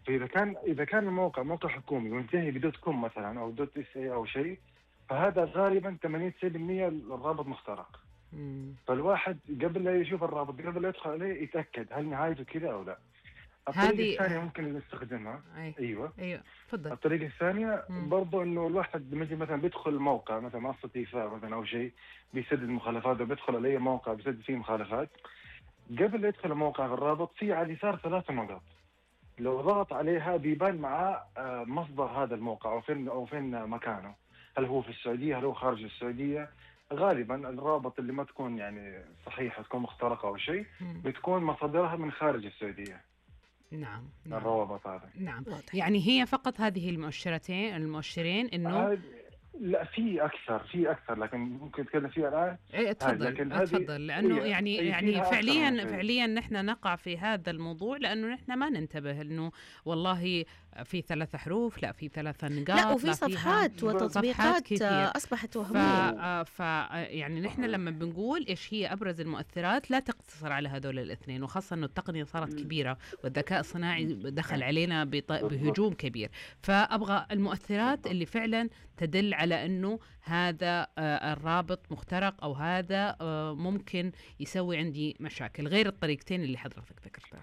فاذا كان الموقع موقع حكومي وينتهي بدوت كوم مثلا او دوت اس اي او شيء، فهذا غالبا 80% الرابط مخترق. مم. فالواحد قبل لا يشوف الرابط، قبل لا يدخل عليه، يتاكد هل نهايته كذا او لا. الطريقه هذه الثانيه ممكن نستخدمها. أي. ايوه. أيوة تفضل. الطريقة الثانية مم. برضو إنه الواحد لما يجي مثلا بيدخل موقع مثلا منصة إيفاء مثلا أو شيء بيسدد مخالفات، أو بيدخل على أي موقع بيسدد فيه مخالفات، قبل لا يدخل الموقع في الرابط في على اليسار 3 نقاط، لو ضغط عليها بيبان معاه مصدر هذا الموقع أو فين مكانه، هل هو في السعودية هل هو خارج السعودية. غالبا الرابط اللي ما تكون يعني صحيحة، تكون مخترقة أو شيء، مم. بتكون مصادرها من خارج السعودية، نعم نعم الروابط هذا. نعم. واضح. يعني هي فقط هذه المؤشرين إنه هذه لا، في اكثر لكن ممكن نتكلم فيها الان. إيه، هذه اتفضل لكن هذه اتفضل، لانه هي يعني فيها اكثر من فعليا شيء. فعليا نحن نقع في هذا الموضوع لانه نحن ما ننتبه انه والله في 3 حروف، لا في 3 نقاط، لا، وفي لا فيها صفحات صفحات وتطبيقات كثير. أصبحت ف وهمية. يعني نحن صحيح. لما بنقول ايش هي ابرز المؤثرات لا تقتصر على هذول الاثنين، وخاصه انه التقنيه صارت كبيره والذكاء الصناعي دخل علينا بالضبط. بهجوم كبير. فابغى المؤثرات اللي فعلا تدل على انه هذا الرابط مخترق او هذا ممكن يسوي عندي مشاكل، غير الطريقتين اللي حضرتك ذكرتها.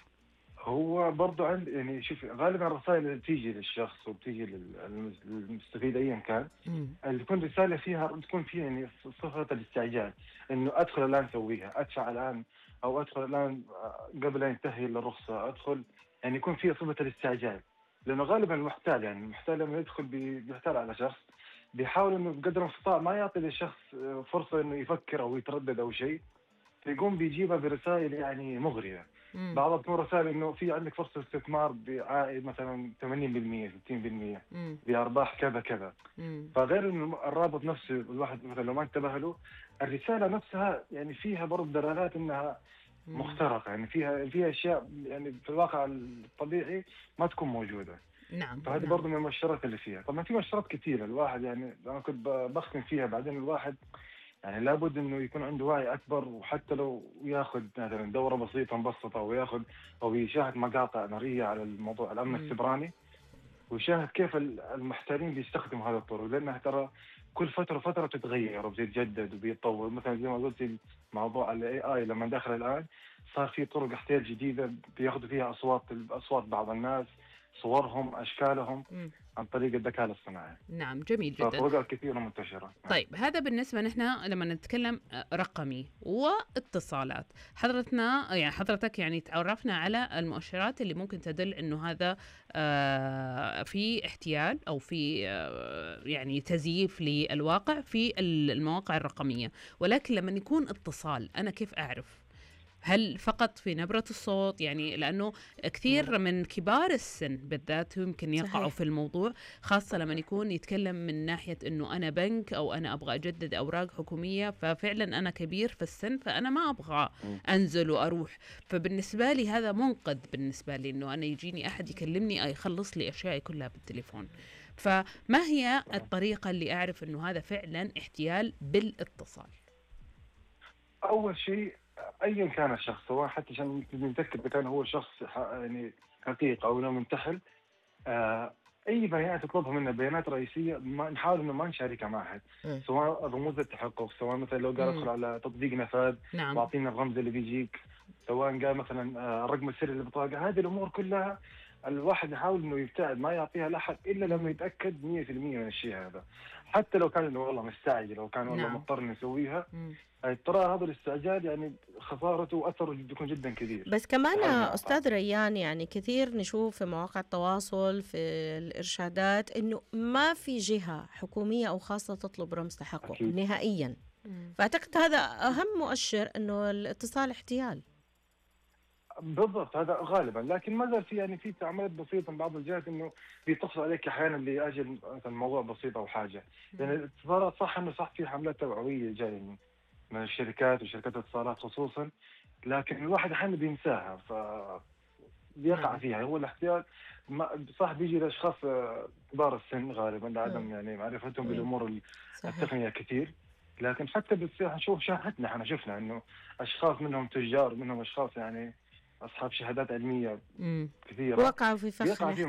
هو برضو عند يعني شوف، غالبا الرسائل اللي تيجي للشخص وبتيجي للمستفيد ايا كان، اللي تكون رساله فيها تكون فيها يعني صفه الاستعجال، انه ادخل الان سويها، ادفع الان، او ادخل الان قبل ان ينتهي الرخصه ادخل، يعني يكون فيها صفه الاستعجال. لانه غالبا المحتال لما يدخل بيحتال على شخص، بيحاول انه بقدر المستطاع ما يعطي للشخص فرصه انه يفكر او يتردد او شيء، فيقوم بيجيبها برسائل يعني مغرية. مم. بعضها تكون رسائل انه في عندك فرصة استثمار بعائد مثلا 80% 60%، مم. بأرباح كذا كذا. مم. فغير انه الرابط نفسه الواحد مثلا لو ما انتبه له، الرسالة نفسها يعني فيها برضه دلالات انها مخترقة، يعني فيها اشياء يعني في الواقع الطبيعي ما تكون موجودة. نعم فهذه نعم. برضه من المؤشرات اللي فيها. طبعا في مؤشرات كثيرة الواحد يعني انا كنت بختم فيها، بعدين الواحد يعني لابد انه يكون عنده وعي اكبر، وحتى لو ياخذ مثلا دوره بسيطه مبسطه، او ياخذ او يشاهد مقاطع ناريه على الموضوع الامن مم. السيبراني، ويشاهد كيف المحتالين بيستخدموا هذا الطرق، لانها ترى كل فتره بتتغير وبتتجدد وبيتطور. مثلا زي ما قلت موضوع الاي اي لما دخل الان، صار في طرق احتيال جديده بياخذوا فيها اصوات بعض الناس، صورهم، اشكالهم، مم. عن طريق الذكاء الاصطناعي. نعم جميل جدا. فطرق كثيره منتشره. طيب هذا بالنسبة نحن لما نتكلم رقمي واتصالات، حضرتك يعني تعرفنا على المؤشرات اللي ممكن تدل انه هذا في احتيال او في يعني تزييف للواقع في المواقع الرقمية. ولكن لما يكون اتصال انا كيف اعرف؟ هل فقط في نبرة الصوت؟ يعني لأنه كثير من كبار السن بالذات يمكن يقعوا صحيح. في الموضوع، خاصة لما يكون يتكلم من ناحية أنه أنا بنك أو أنا أبغى أجدد أوراق حكومية، ففعلا أنا كبير في السن فأنا ما أبغى أنزل وأروح. فبالنسبة لي هذا منقذ بالنسبة لي أنه أنا يجيني أحد يكلمني يخلص لي أشيائي كلها بالتليفون. فما هي الطريقة اللي أعرف أنه هذا فعلا احتيال بالاتصال؟ اول شيء ايا كان الشخص، سواء حتى عشان نتاكد اذا كان هو شخص يعني حقيقي او انه منتحل، اي بيانات تطلبها منا، بيانات رئيسيه، ما نحاول انه ما نشاركها مع احد، سواء رموز التحقق، سواء مثلا لو قال ادخل على تطبيق نفاذ نعم. واعطينا الرمز اللي بيجيك، سواء قال مثلا الرقم السري للبطاقه، هذه الامور كلها الواحد يحاول انه يبتعد ما يعطيها لاحد الا لما يتاكد 100% من الشيء هذا. حتى لو كان انه والله مستعجل، لو كان والله نعم. مضطر انه يسويها، مم. ترى هذا الاستعجال يعني خسارته واثره بيكون جدا كبير. بس كمان أستاذ ريان، يعني كثير نشوف في مواقع التواصل في الإرشادات إنه ما في جهة حكومية أو خاصة تطلب رمز تحقق أكيد. نهائيا. فأعتقد هذا أهم مؤشر إنه الاتصال احتيال. بالضبط، هذا غالبا، لكن ما زال في يعني في تعاملات بسيطه من بعض الجهات انه بيتصل عليك احيانا لاجل مثلا موضوع بسيط او حاجه. يعني الاتصالات صح انه صح في حملات توعويه جايه من الشركات وشركات الاتصالات خصوصا، لكن الواحد احيانا بينساها بيقع فيها. هو الاحتيال صح بيجي لاشخاص كبار السن غالبا لعدم يعني معرفتهم بالامور التقنيه كثير، لكن حتى بتصير نشوف شاهدنا، احنا شفنا انه اشخاص منهم تجار، منهم اشخاص يعني اصحاب شهادات علميه كثيره وقعوا في فخ بيقع فيهم